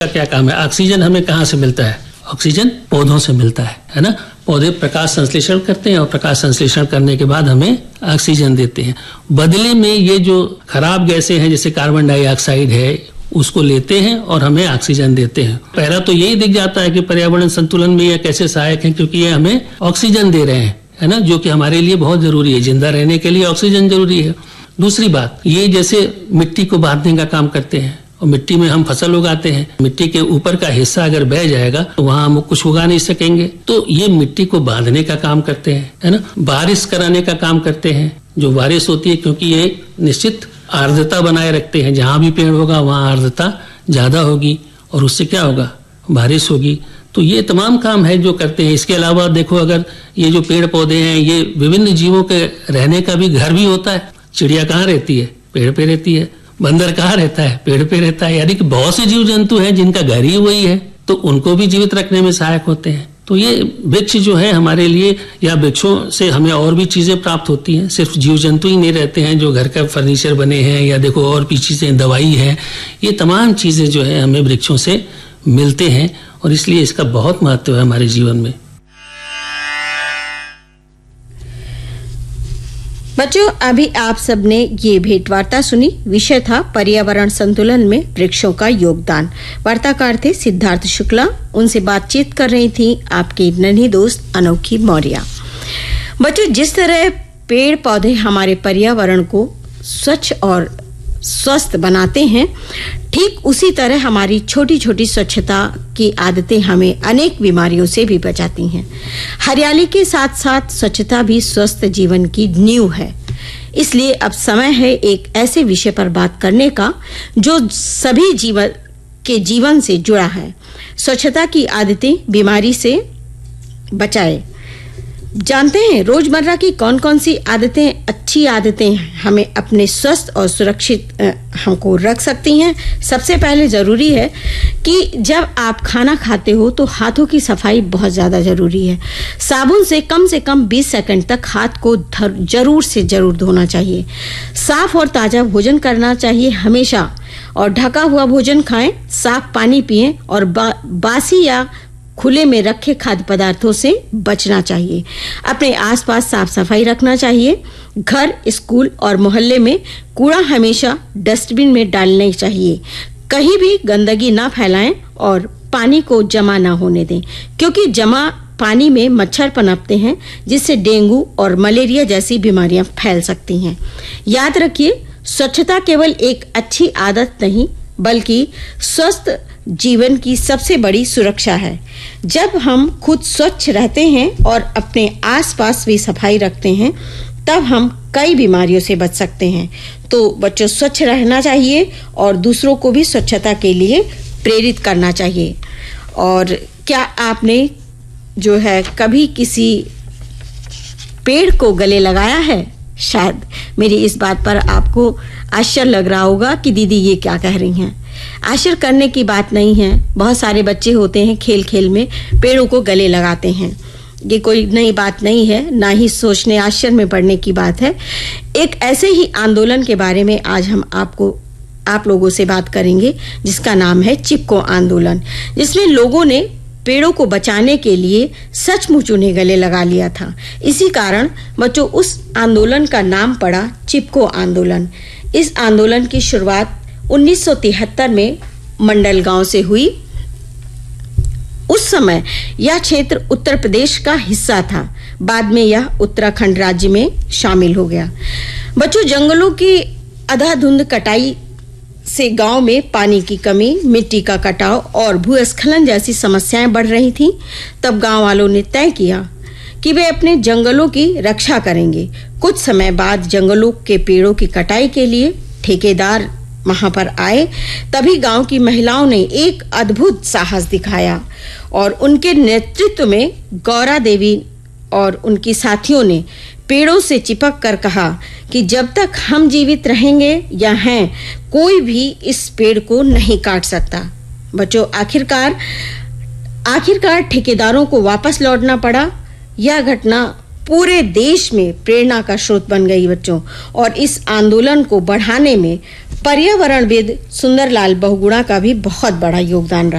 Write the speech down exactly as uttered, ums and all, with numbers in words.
का क्या काम है? ऑक्सीजन हमें कहाँ से मिलता है? ऑक्सीजन पौधों से मिलता है, है ना। पौधे प्रकाश संश्लेषण करते हैं और प्रकाश संश्लेषण करने के बाद हमें ऑक्सीजन देते हैं। बदले में ये जो खराब गैसें हैं जैसे कार्बन डाइऑक्साइड है उसको लेते हैं और हमें ऑक्सीजन देते हैं। पहला तो यही दिख जाता है कि पर्यावरण संतुलन में ये कैसे सहायक है, क्योंकि ये हमें ऑक्सीजन दे रहे हैं, है ना, जो कि हमारे लिए बहुत जरूरी है। जिंदा रहने के लिए ऑक्सीजन जरूरी है। दूसरी बात, ये जैसे मिट्टी को बांधने का काम करते हैं और मिट्टी में हम फसल उगाते हैं। मिट्टी के ऊपर का हिस्सा अगर बह जाएगा तो वहां हम कुछ उगा नहीं सकेंगे, तो ये मिट्टी को बांधने का काम करते हैं, है ना। बारिश कराने का काम करते हैं। जो बारिश होती है, क्योंकि ये निश्चित आर्द्रता बनाए रखते हैं, जहां भी पेड़ होगा वहां आर्द्रता ज्यादा होगी और उससे क्या होगा, बारिश होगी। तो ये तमाम काम है जो करते हैं। इसके अलावा देखो, अगर ये जो पेड़ पौधे हैं ये विभिन्न जीवों के रहने का भी घर भी होता है। चिड़िया कहाँ रहती है? पेड़ पे रहती है। बंदर कहाँ रहता है? पेड़ पे रहता है। यानी कि बहुत से जीव जंतु हैं जिनका घर ही वही है, तो उनको भी जीवित रखने में सहायक होते हैं। तो ये वृक्ष जो है हमारे लिए, या वृक्षों से हमें और भी चीजें प्राप्त होती हैं। सिर्फ जीव जंतु ही नहीं रहते हैं जो घर का फर्नीचर बने हैं, या देखो और भी चीजें, दवाई है, ये तमाम चीजें जो है हमें वृक्षों से मिलते हैं और इसलिए इसका बहुत महत्व है हमारे जीवन में। बच्चों, अभी आप सबने ये भेंटवार्ता सुनी। विषय था पर्यावरण संतुलन में वृक्षों का योगदान। वार्ताकार थे सिद्धार्थ शुक्ला। उनसे बातचीत कर रही थी आपकी नन्ही दोस्त अनोखी मौर्य। बच्चों, जिस तरह पेड़ पौधे हमारे पर्यावरण को स्वच्छ और स्वस्थ बनाते हैं, ठीक उसी तरह हमारी छोटी छोटी स्वच्छता की आदतें हमें अनेक बीमारियों से भी बचाती हैं। हरियाली के साथ साथ स्वच्छता भी स्वस्थ जीवन की नींव है। इसलिए अब समय है एक ऐसे विषय पर बात करने का जो सभी जीवन के जीवन से जुड़ा है। स्वच्छता की आदतें बीमारी से बचाए। जानते हैं रोजमर्रा की कौन कौन सी आदतें, अच्छी आदतें हमें अपने स्वस्थ और सुरक्षित हमको रख सकती हैं। सबसे पहले जरूरी है कि जब आप खाना खाते हो तो हाथों की सफाई बहुत ज्यादा जरूरी है। साबुन से कम से कम बीस सेकंड तक हाथ को जरूर से जरूर धोना चाहिए। साफ और ताजा भोजन करना चाहिए हमेशा, और ढका हुआ भोजन खाएं, साफ पानी पिएं और बा, बासी या खुले में रखे खाद्य पदार्थों से बचना चाहिए। अपने आसपास साफ सफाई रखना चाहिए। घर, स्कूल और मोहल्ले में कूड़ा हमेशा डस्टबिन में डालना चाहिए। कहीं भी गंदगी ना फैलाएं और पानी को जमा ना होने दें, क्योंकि जमा पानी में मच्छर पनपते हैं जिससे डेंगू और मलेरिया जैसी बीमारियां फैल सकती हैं। याद रखिए, स्वच्छता केवल एक अच्छी आदत नहीं बल्कि स्वस्थ जीवन की सबसे बड़ी सुरक्षा है। जब हम खुद स्वच्छ रहते हैं और अपने आसपास भी सफाई रखते हैं, तब हम कई बीमारियों से बच सकते हैं। तो बच्चों, स्वच्छ रहना चाहिए और दूसरों को भी स्वच्छता के लिए प्रेरित करना चाहिए। और क्या आपने जो है कभी किसी पेड़ को गले लगाया है? शायद मेरी इस बात पर आपको आश्चर्य लग रहा होगा कि दीदी ये क्या कह रही हैं। आश्चर्य करने की बात नहीं है। बहुत सारे बच्चे होते हैं खेल खेल में पेड़ों को गले लगाते हैं। ये कोई नई बात नहीं है, ना ही सोचने आश्चर्य में पड़ने की बात है। एक ऐसे ही आंदोलन के बारे में आज हम आपको आप लोगों से बात करेंगे, जिसका नाम है चिपको आंदोलन, जिसमें लोगों ने पेड़ों को बचाने के लिए सचमुच उन्हें गले लगा लिया था। इसी कारण बच्चों उस आंदोलन का नाम पड़ा चिपको आंदोलन। इस आंदोलन की शुरुआत उन्नीस सौ तिहत्तर में मंडल गांव से हुई। उस समय यह क्षेत्र उत्तर प्रदेश का हिस्सा था। बाद में यह उत्तराखंड राज्य में शामिल हो गया। बच्चों, जंगलों की अंधाधुंध कटाई से गांव में पानी की कमी, मिट्टी का कटाव और भूस्खलन जैसी समस्याएं बढ़ रही थीं। तब गांव वालों ने तय किया कि वे अपने जंगलों की रक्षा करेंगे। कुछ समय बाद जंगलों के पेड़ों की कटाई के लिए ठेकेदार वहां पर आए। तभी गांव की महिलाओं ने एक अद्भुत साहस दिखाया और उनके नेतृत्व में गौरा देवी और उनकी साथियों ने पेड़ों से चिपक कर कहा कि जब तक हम जीवित रहेंगे या हैं, कोई भी इस पेड़ को नहीं काट सकता। बच्चों, आखिरकार आखिरकार ठेकेदारों को वापस लौटना पड़ा। यह घटना पूरे देश में प्रेरणा का स्रोत बन गई बच्चों, और इस आंदोलन को बढ़ाने में पर्यावरणविद सुंदरलाल बहुगुणा का भी बहुत बड़ा योगदान रहा।